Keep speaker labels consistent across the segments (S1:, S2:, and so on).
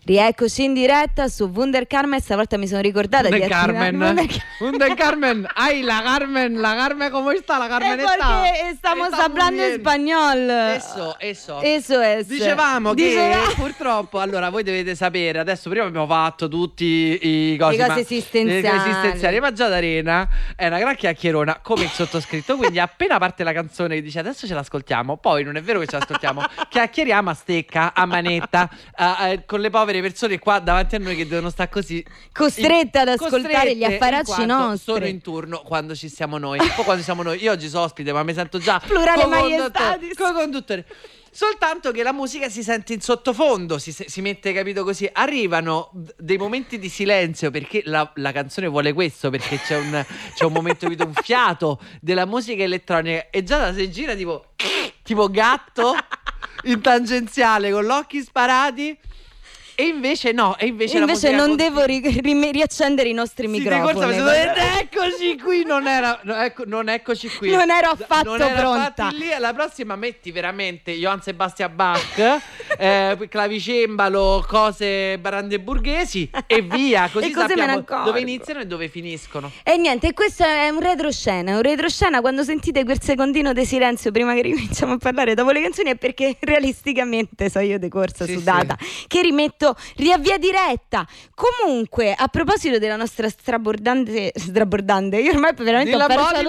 S1: Rieccoci in diretta su Wunder Carmen. Stavolta mi sono ricordata
S2: Wunder
S1: di
S2: Carmen. Wunder Carmen. Ay, la Carmen, ¿cómo está? La Carmenetta.
S1: Porque estamos hablando en español. Eso es.
S2: Dicevamo che purtroppo, allora voi dovete sapere, adesso prima abbiamo fatto tutti i cose,
S1: le cose esistenziali.
S2: ma Giada Arena è una gran chiacchierona come il sottoscritto, quindi appena parte la canzone che dice adesso ce l'ascoltiamo, poi non è vero che ce l'ascoltiamo, chiacchieriamo a stecca, a manetta, con le povere persone qua davanti a noi che devono stare così
S1: costrette ad ascoltare gli affaracci nostri.
S2: Sono in turno quando ci siamo noi. Poi quando siamo noi, io oggi sono ospite ma mi sento già
S1: plurale maiestatis
S2: co-conduttore. Soltanto che la musica si sente in sottofondo, si mette, capito, così. Arrivano dei momenti di silenzio perché la canzone vuole questo, perché c'è un momento, capito, un fiato della musica elettronica e già si gira tipo gatto in tangenziale con gli occhi sparati. E invece no, la musica
S1: non devo riaccendere i nostri microfoni.
S2: Eccoci qui, non eccoci qui.
S1: Non ero affatto pronta.
S2: Lì, alla prossima metti veramente Johann Sebastian Bach, clavicembalo, cose brandeburghesi e via, così
S1: e
S2: sappiamo dove iniziano e dove finiscono.
S1: E niente, questo è un retroscena, quando sentite quel secondino di silenzio prima che ricominciamo a parlare dopo le canzoni è perché realisticamente so io di corsa sudata, che rimetto riavvia diretta. Comunque, a proposito della nostra strabordante, io ormai veramente ho perso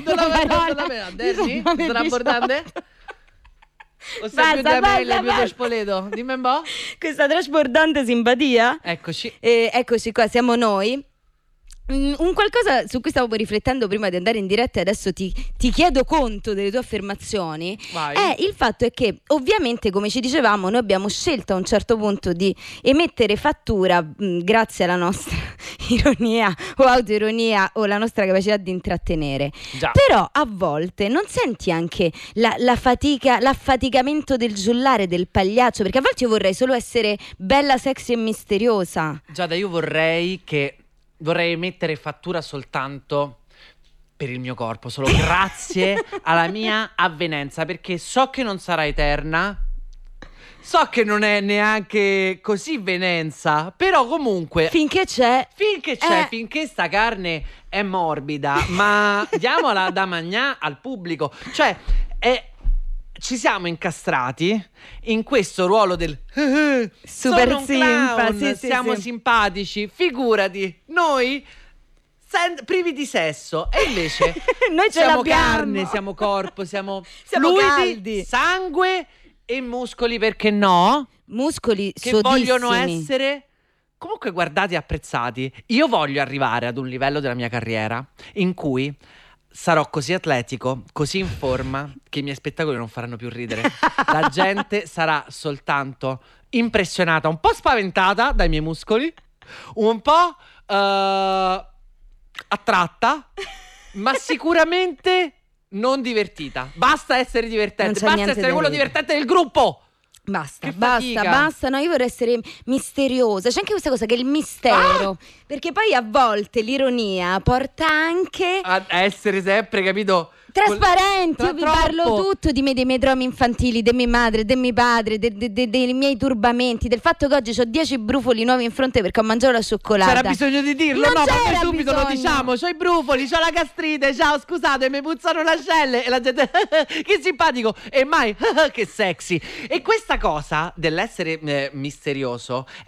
S2: strabordante. O sempre più spoleto. Dimmi un po'.
S1: Questa trasbordante simpatia.
S2: Eccoci.
S1: Eccoci qua, siamo noi. Un qualcosa su cui stavo riflettendo prima di andare in diretta e adesso ti chiedo conto delle tue affermazioni.
S2: Vai.
S1: È il fatto è che ovviamente, come ci dicevamo, noi abbiamo scelto a un certo punto di emettere fattura grazie alla nostra ironia o autoironia o la nostra capacità di intrattenere.
S2: Già.
S1: Però a volte non senti anche la fatica, l'affaticamento del giullare, del pagliaccio? Perché a volte io vorrei solo essere bella, sexy e misteriosa.
S2: Giada, io vorrei mettere fattura soltanto per il mio corpo, solo grazie alla mia avvenenza, perché so che non sarà eterna, so che non è neanche così venenza, però comunque finché sta carne è morbida, ma diamola da mangià al pubblico, cioè ci siamo incastrati in questo ruolo del
S1: super simpa,
S2: siamo simpatici, figurati, noi privi di sesso e invece
S1: noi ce
S2: siamo
S1: l'abbiamo.
S2: Carne, siamo corpo, siamo
S1: fluidi,
S2: caldi, sangue e muscoli, perché no?
S1: Muscoli
S2: che
S1: sodissimi.
S2: Vogliono essere comunque guardati e apprezzati. Io voglio arrivare ad un livello della mia carriera in cui sarò così atletico, così in forma, che i miei spettacoli non faranno più ridere. La gente sarà soltanto impressionata, un po' spaventata dai miei muscoli, un po' attratta, ma sicuramente non divertita. Basta essere divertente, basta essere quello divertente del gruppo.
S1: Basta. No, io vorrei essere misteriosa. C'è anche questa cosa che è il mistero. Perché poi a volte l'ironia porta anche
S2: a essere sempre, capito,
S1: trasparenti. Io vi parlo tutto di me, dei miei traumi infantili, di mia madre, di mio padre, dei miei turbamenti, del fatto che oggi ho 10 brufoli nuovi in fronte perché ho mangiato la cioccolata.
S2: C'era bisogno di dirlo?
S1: Non
S2: no,
S1: c'era
S2: ma subito
S1: bisogno.
S2: Lo diciamo. C'ho i brufoli, c'ho la gastrite, ciao, scusate, mi puzzano le ascelle. E la gente che simpatico. E mai che sexy. E questa cosa dell'essere misterioso